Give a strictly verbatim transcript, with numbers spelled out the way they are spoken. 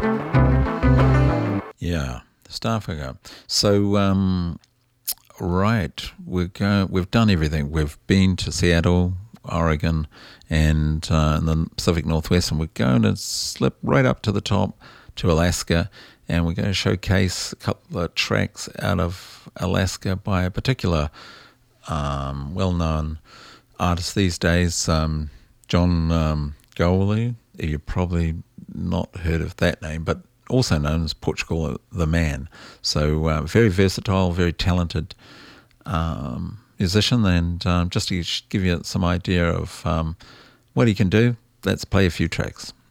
Yeah, Starfigure. So, um, right, we're go- we've done everything. We've been to Seattle, Oregon, and uh, in the Pacific Northwest, and we're going to slip right up to the top to Alaska, and we're going to showcase a couple of tracks out of Alaska by a particular um, well-known artist these days, um, John um, Goldie. You've probably not heard of that name, but also known as Portugal the Man. So uh, very versatile, very talented um, musician, and um, just to give you some idea of um, what he can do, let's play a few tracks.